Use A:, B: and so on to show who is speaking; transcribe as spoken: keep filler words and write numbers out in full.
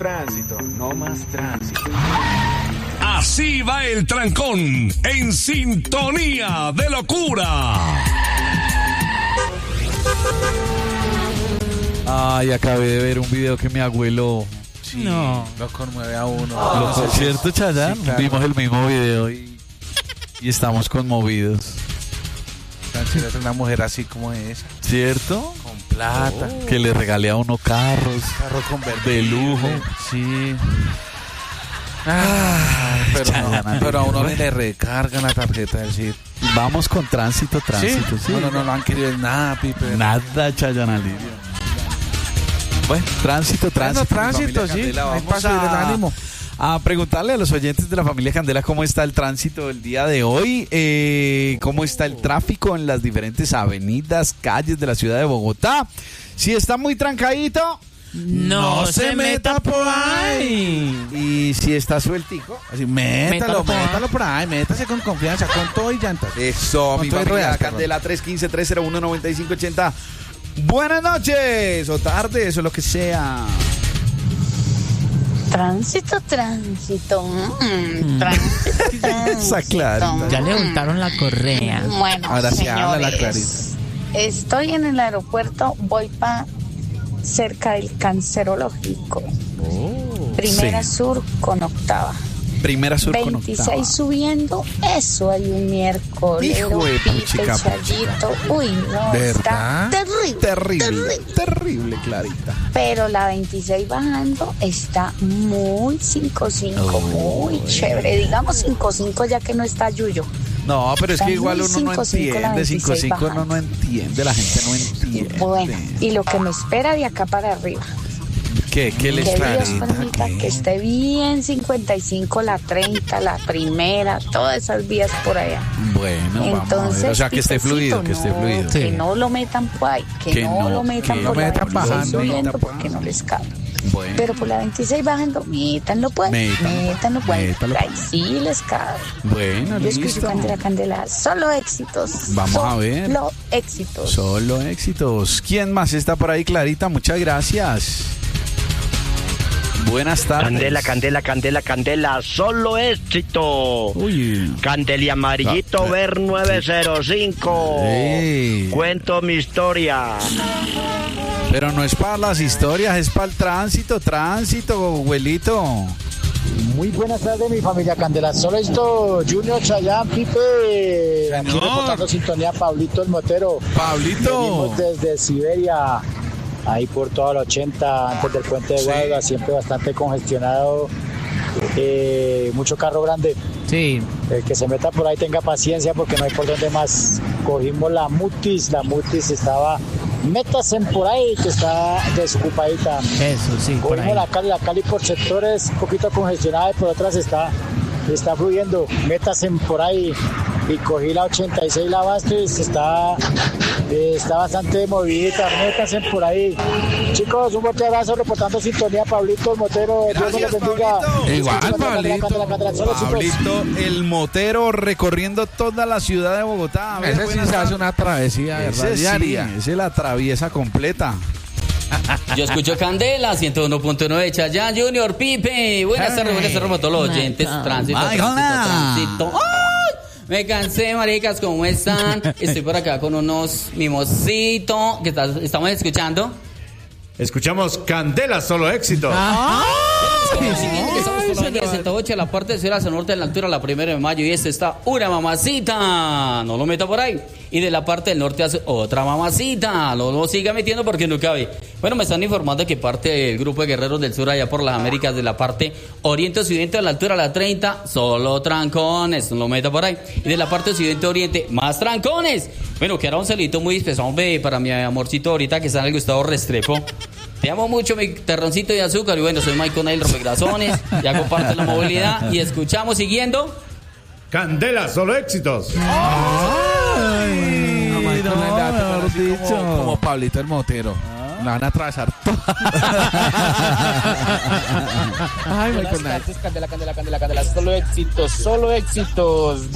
A: Tránsito, no más tránsito.
B: Así va el trancón, en sintonía de locura.
C: Ay, acabé de ver un video que mi abuelo...
D: Sí, no. Lo conmueve a uno.
C: Oh, ¿Lo no, cierto, Chayanne? Sí, claro. Vimos el mismo video y, y estamos conmovidos.
D: Tan chévere una mujer así como esa.
C: ¿Cierto?
D: Con plata.
C: Oh. Que le regale a uno carros.
D: Carro con
C: de lujo.
D: Sí. Ah, pero, no, pero a uno le recargan la tarjeta del C I D.
C: Vamos con tránsito, tránsito.
D: ¿Sí?
C: Sí.
D: No, no, no, no han querido nada, Pipe.
C: Nada, Chayanne Alirio. Bueno, tránsito, tránsito.
D: Bueno, tránsito, sí.
C: Candela, vamos a, ánimo. a preguntarle a los oyentes de la familia Candela cómo está el tránsito el día de hoy, eh, cómo está el tráfico en las diferentes avenidas, calles de la ciudad de Bogotá. Si está muy trancadito,
E: no, no se, se meta, meta por ahí.
C: Y si está sueltico,
D: así métalo, métalo, métalo por ahí, métase con confianza, con todo y llantas.
C: Eso, con mi familia ruedas, Candela, tres uno cinco, tres cero uno, nueve cinco ocho cero. Buenas noches, o tardes, o lo que sea.
F: Tránsito, tránsito. Mm, tránsito, tránsito.
C: Clarita.
E: Ya le untaron la correa.
F: Bueno,
D: ahora sí habla la Clarita.
F: Estoy en el aeropuerto, voy para cerca del Cancerológico. Oh, Primera sí. Sur con octava.
C: Primera Sur con octava.
F: veintiséis subiendo, eso hay un miércoles.
C: Hijo de puchica,
F: Chayito. Uy, no,
D: ¿verdad?
F: Está terrible,
C: terrible,
F: terrible,
C: terrible, Clarita.
F: Pero la veintiséis bajando está muy cinco cinco, oh, muy chévere. Digamos cinco cinco ya que no está Yuyo.
C: No, pero
F: está
C: es que igual uno no entiende, cinco cinco no, no entiende, la gente no entiende.
F: Bueno, y lo que me espera de acá para arriba.
C: ¿Qué? ¿Qué les
F: trae? Que Dios permita ¿Qué? que esté bien cincuenta y cinco, la treinta, la primera, todas esas vías por allá.
C: Bueno,
F: entonces,
C: vamos a ver. O sea, que esté fluido,
F: no,
C: que esté fluido.
F: Que sí. no lo metan por ahí, que, que no, no lo metan
C: que
F: por
C: no
F: la
C: metan
F: veintiséis subiendo porque no les cabe.
C: Bueno.
F: Pero por la veintiséis bajando, métanlo pues, métanlo pues, ahí sí les cabe.
C: Bueno,
F: yo
C: listo.
F: escucho Candela, Candela, solo éxitos.
C: Vamos
F: solo
C: a ver.
F: Solo éxitos.
C: Solo éxitos. ¿Quién más está por ahí, Clarita? Muchas gracias. Buenas tardes.
G: Candela, Candela, Candela, Candela, solo éxito.
C: Uy.
G: Candeli amarillito, no, ver nueve cero cinco.
C: Sí.
G: Cuento mi historia.
C: Pero no es para las historias, es para el tránsito, tránsito, abuelito.
H: Muy buenas tardes, mi familia Candela. Solo esto, Junior, Chayanne, Pipe. Aquí reportando sintonía, Pablito el Motero.
C: Pablito.
H: Venimos desde Siberia. Ahí por toda la ochenta, antes del puente de Guadalajara, sí. Siempre bastante congestionado, eh, mucho carro grande.
E: Sí.
H: El que se meta por ahí tenga paciencia porque no hay por dónde más. Cogimos la Mutis, la Mutis estaba, métasen por ahí que está desocupadita.
E: Eso, sí, por
H: Cogimos
E: ahí.
H: la Cali, la Cali por sectores un poquito congestionada y por otras está, está fluyendo. Métasen por ahí. Y cogí la ochenta y seis, la Bastis, está, eh, está bastante movidita, métanse por ahí. Chicos, un fuerte abrazo, reportando sintonía, Pablito el Motero.
C: Gracias,
H: Dios los bendiga.
C: Igual, Pablito. Pablito el Motero recorriendo toda la ciudad de Bogotá.
D: Ver, ese sí se hace una travesía, ¿verdad?
C: Ese diaria. Sí, ese la atraviesa completa.
I: Yo escucho Candela, ciento uno punto nueve, Chayanne, Junior, Pipe. Buenas tardes, buenas tardes a todos los oyentes. Tránsito, tránsito, tránsito. Me cansé, maricas, ¿cómo están? Estoy por acá con unos mimositos que está, estamos escuchando.
A: Escuchamos Candela, solo éxitos.
I: Ah, Estamos por la avenida ciento ocho, la parte de Ciudad hacia el norte de la altura, la primera de mayo, y esta está una mamacita. No lo meta por ahí. Y de la parte del norte hace otra mamacita. No lo siga metiendo porque no cabe. Bueno, me están informando que parte del grupo de guerreros del sur, allá por las Américas, de la parte oriente-occidente a la altura de la treinta, solo trancones. No lo meta por ahí. Y de la parte occidente-oriente, más trancones. Bueno, que era un saludito muy especial para mi amorcito ahorita que está en el Gustavo Restrepo. Te amo mucho, mi terroncito de azúcar. Y bueno, soy Michael Nail Rompegrazones. Ya comparto la movilidad. Y escuchamos siguiendo
A: Candela, solo éxitos.
C: Ay,
D: no, Michael
C: no,
D: Nail,
C: mejor dicho.
D: Como, como Pablito el Motero. Ah. La van a atravesar toda.
J: Ay, Michael Nail. Candela, Candela, Candela, Candela. Solo éxitos, solo éxitos.